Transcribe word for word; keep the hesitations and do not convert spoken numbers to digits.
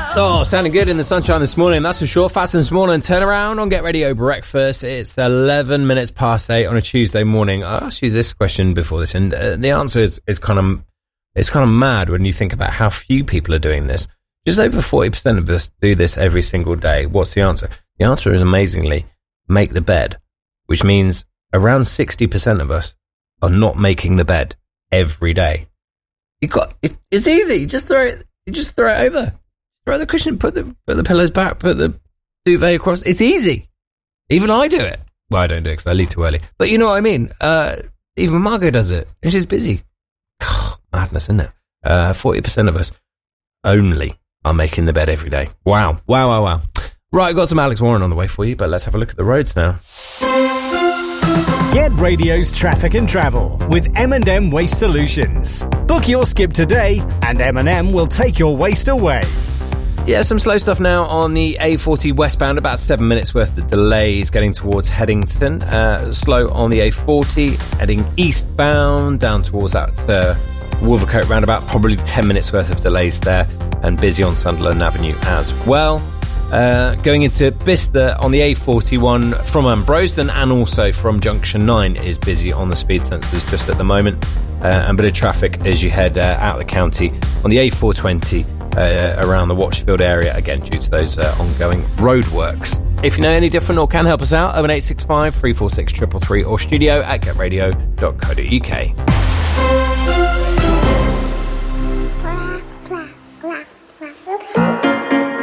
Oh, sounding good in the sunshine this morning, that's for sure. Fast and Small and Turnaround on Get Radio Breakfast. It's eleven minutes past eight on a Tuesday morning. I asked you this question before this, and uh, the answer is, is kind of it's kind of mad when you think about how few people are doing this. Just over forty percent of us do this every single day. What's the answer? The answer is, amazingly, make the bed, which means around sixty percent of us are not making the bed every day. You got it, it's easy. Just throw it. You just throw it over. Throw the cushion. Put the put the pillows back. Put the duvet across. It's easy. Even I do it. Well, I don't do it because I leave too early. But you know what I mean. Uh, even Margot does it, and she's busy. Madness, isn't it? Uh, forty percent of us only are making the bed every day. Wow, wow, wow, wow. Right, I've got some Alex Warren on the way for you, but let's have a look at the roads now. Get Radio's traffic and travel with M and M Waste Solutions. Book your skip today and M and M will take your waste away. Yeah, some slow stuff now on the A forty westbound, about seven minutes worth of delays getting towards Headington. Uh, slow on the A forty, heading eastbound, down towards that uh, Wolvercote roundabout, probably ten minutes worth of delays there, and busy on Sunderland Avenue as well. Uh, going into Bicester on the A forty-one from Ambrosden and also from Junction nine is busy on the speed sensors just at the moment. Uh, and a bit of traffic as you head uh, out of the county on the A four twenty uh, around the Watchfield area, again due to those uh, ongoing roadworks. If you know any different or can help us out, oh one eight six five, three four six, three three three or studio at get radio dot co dot uk.